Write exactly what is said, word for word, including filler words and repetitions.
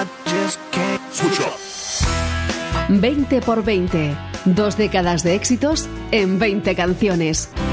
veinte por veinte. Dos décadas de éxitos en veinte canciones.